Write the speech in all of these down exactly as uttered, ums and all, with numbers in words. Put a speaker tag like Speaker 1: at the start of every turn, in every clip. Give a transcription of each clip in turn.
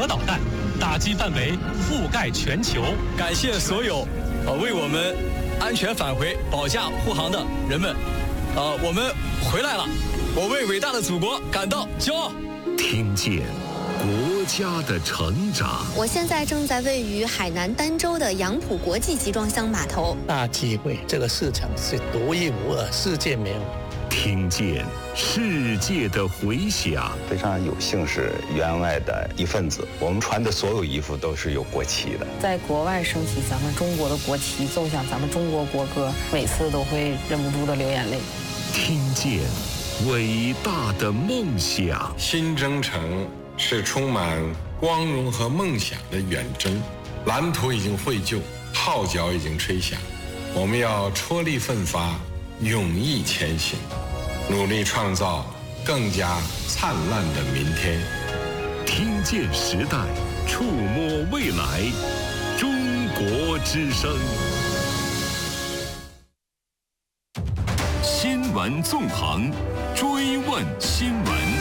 Speaker 1: 核导弹，打击范围覆盖全球。
Speaker 2: 感谢所有呃为我们安全返回、保驾护航的人们，呃，我们回来了，我为伟大的祖国感到骄傲。
Speaker 3: 听见国家的成长。
Speaker 4: 我现在正在位于海南儋州的杨浦国际集装箱码头。
Speaker 5: 大机会，这个市场是独一无二，世界没有。
Speaker 3: 听见世界的回响。
Speaker 6: 非常有幸是员外的一份子，我们穿的所有衣服都是有国旗的。
Speaker 7: 在国外升起咱们中国的国旗，奏响咱们中国国歌，每次都会忍不住的流眼泪。
Speaker 3: 听见伟大的梦想。
Speaker 8: 新征程是充满光荣和梦想的远征，蓝图已经绘就，号角已经吹响，我们要踔厉奋发，勇毅前行，努力创造更加灿烂的明天。
Speaker 3: 听见时代，触摸未来，中国之声。新闻纵横，追问新闻。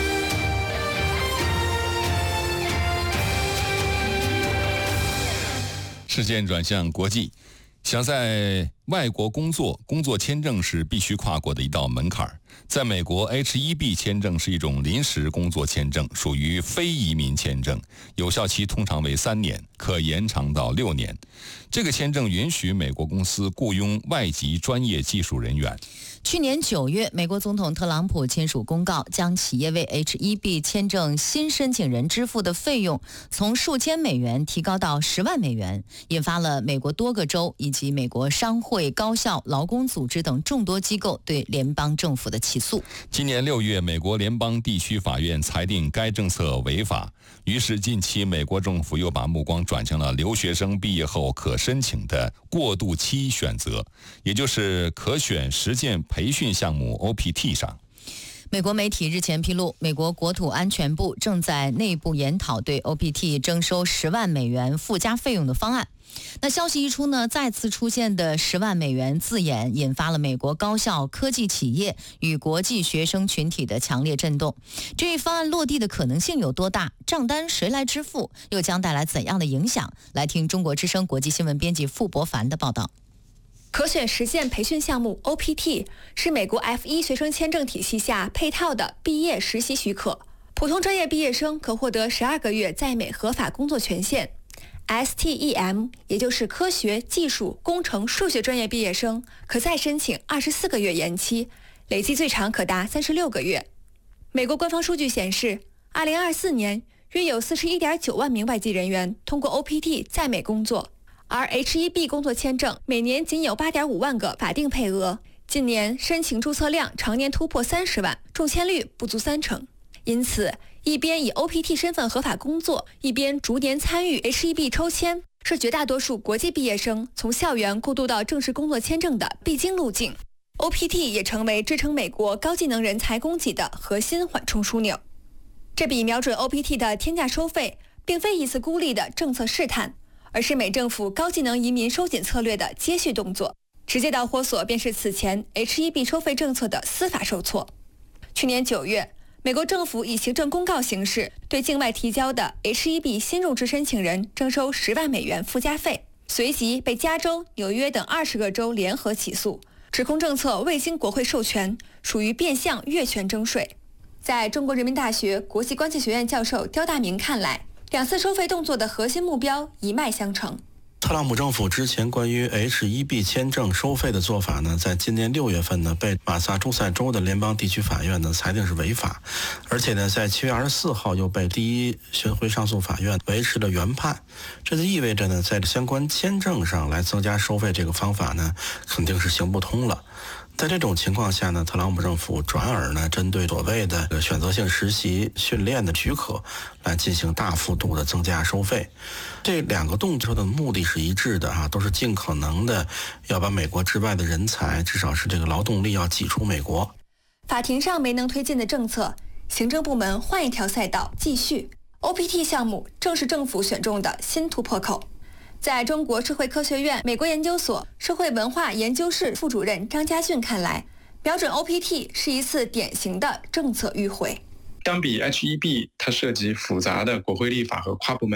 Speaker 9: 事件转向国际，想在外国工作，工作签证是必须跨过的一道门槛。在美国 H 一 B 签证是一种临时工作签证，属于非移民签证，有效期通常为三年，可延长到六年。这个签证允许美国公司雇佣外籍专业技术人员。
Speaker 10: 去年九月，美国总统特朗普签署公告，将企业为 H 一 B 签证新申请人支付的费用从数千美元提高到十万美元，引发了美国多个州以及美国商会、高校、劳工组织等众多机构对联邦政府的起诉。
Speaker 9: 今年六月，美国联邦地区法院裁定该政策违法，于是近期美国政府又把目光转向了留学生毕业后可申请的过渡期选择，也就是可选实践培训项目 O P T 上。
Speaker 10: 美国媒体日前披露，美国国土安全部正在内部研讨对 O P T 征收十万美元附加费用的方案。那消息一出呢，再次出现的十万美元字眼引发了美国高校、科技企业与国际学生群体的强烈震动。这一方案落地的可能性有多大？账单谁来支付？又将带来怎样的影响？来听中国之声国际新闻编辑傅博凡的报道。
Speaker 11: 可选实践培训项目 O P T 是美国 F 一 学生签证体系下配套的毕业实习许可，普通专业毕业生可获得十二个月在美合法工作权限。S T E M 也就是科学、技术、工程、数学专业毕业生可再申请二十四个月延期，累计最长可达三十六个月。美国官方数据显示，二零二四年约有四十一点九万名外籍人员通过 O P T 在美工作，而 H 一 B 工作签证每年仅有八点五万个法定配额，近年申请注册量常年突破三十万，中签率不足三成。因此，一边以 O P T 身份合法工作，一边逐年参与 H 一 B 抽签，是绝大多数国际毕业生从校园过渡到正式工作签证的必经路径。O P T 也成为支撑美国高技能人才供给的核心缓冲枢纽。这笔瞄准 O P T 的天价收费，并非一次孤立的政策试探，而是美政府高技能移民收紧策略的接续动作。直接导火索便是此前 H 一 B 收费政策的司法受挫。去年九月，美国政府以行政公告形式对境外提交的 H 一 B 新入职申请人征收十万美元附加费，随即被加州、纽约等二十个州联合起诉，指控政策未经国会授权，属于变相越权征税。在中国人民大学国际关系学院教授刁大明看来，两次收费动作的核心目标一脉相承。
Speaker 12: 特朗普政府之前关于 H 一 B 签证收费的做法呢，在今年六月份呢，被马萨诸塞州的联邦地区法院呢裁定是违法，而且呢，在七月二十四号又被第一巡回上诉法院维持了原判。这就意味着呢，在相关签证上来增加收费这个方法呢，肯定是行不通了。在这种情况下呢，特朗普政府转而呢，针对所谓的选择性实习训练的许可来进行大幅度的增加收费。这两个动作的目的是一致的啊，都是尽可能的要把美国之外的人才，至少是这个劳动力要挤出美国。
Speaker 11: 法庭上没能推进的政策，行政部门换一条赛道继续。O P T 项目正是政府选中的新突破口。在中国社会科学院美国研究所社会文化研究室副主任张家俊看来，标准 O P T 是一次典型的政策迂回。
Speaker 13: 相比 H 一 B， 它涉及复杂的国会立法和跨部门